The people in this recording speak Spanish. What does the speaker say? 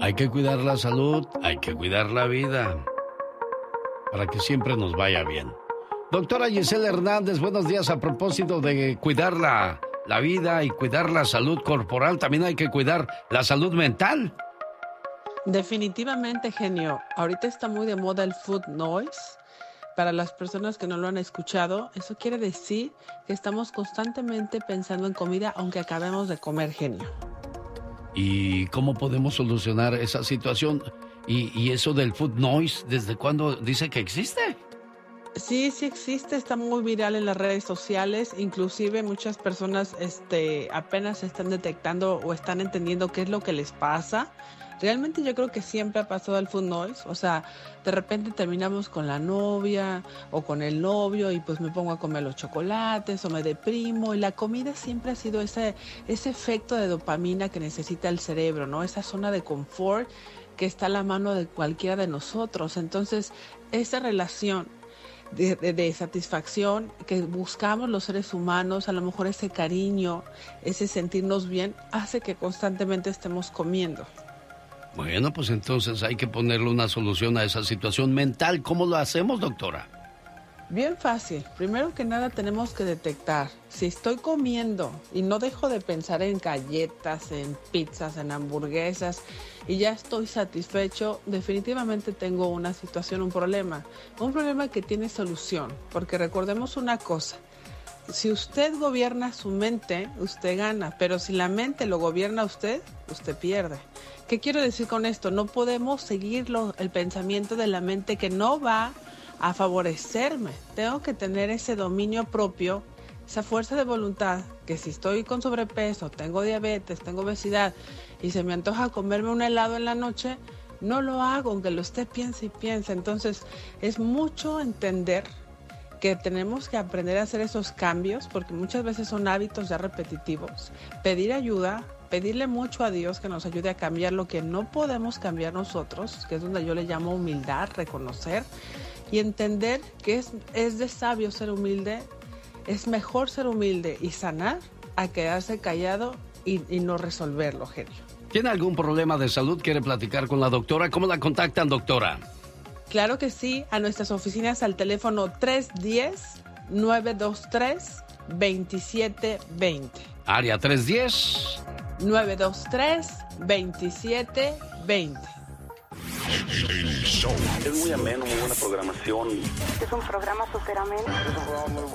Hay que cuidar la salud, hay que cuidar la vida, para que siempre nos vaya bien. Doctora Gisela Hernández, buenos días. A propósito de cuidar la vida y cuidar la salud corporal, también hay que cuidar la salud mental. Definitivamente, genio. Ahorita está muy de moda el food noise. Para las personas que no lo han escuchado, eso quiere decir que estamos constantemente pensando en comida aunque acabemos de comer, genio. ¿Y cómo podemos solucionar esa situación? ¿Y eso del food noise, desde cuándo dice que existe? Sí, sí existe, está muy viral en las redes sociales, inclusive muchas personas apenas están detectando o están entendiendo qué es lo que les pasa. Realmente yo creo que siempre ha pasado el food noise, o sea, de repente terminamos con la novia o con el novio y pues me pongo a comer los chocolates o me deprimo, y la comida siempre ha sido ese efecto de dopamina que necesita el cerebro, ¿no? Esa zona de confort que está a la mano de cualquiera de nosotros. Entonces, esa relación de satisfacción que buscamos los seres humanos, a lo mejor ese cariño, ese sentirnos bien, hace que constantemente estemos comiendo. Bueno, pues entonces hay que ponerle una solución a esa situación mental. ¿Cómo lo hacemos, doctora? Bien fácil. Primero que nada tenemos que detectar si estoy comiendo y no dejo de pensar en galletas, en pizzas, en hamburguesas y ya estoy satisfecho, definitivamente tengo una situación, un problema que tiene solución, porque recordemos una cosa. Si usted gobierna su mente, usted gana, pero si la mente lo gobierna usted pierde. ¿Qué quiero decir con esto? No podemos seguir el pensamiento de la mente que no va a favorecerme. Tengo que tener ese dominio propio, esa fuerza de voluntad, que si estoy con sobrepeso, tengo diabetes, tengo obesidad y se me antoja comerme un helado en la noche, no lo hago, aunque lo esté piense y piense. Entonces, es mucho entender que tenemos que aprender a hacer esos cambios, porque muchas veces son hábitos ya repetitivos. Pedir ayuda, pedirle mucho a Dios que nos ayude a cambiar lo que no podemos cambiar nosotros, que es donde yo le llamo humildad, reconocer y entender que es de sabio ser humilde. Es mejor ser humilde y sanar a quedarse callado y no resolverlo, genio. ¿Tiene algún problema de salud? ¿Quiere platicar con la doctora? ¿Cómo la contactan, doctora? Claro que sí, a nuestras oficinas al teléfono 310-923-2720. Área 310. 923-2720. Es muy ameno, muy buena programación. Es un programa súper ameno.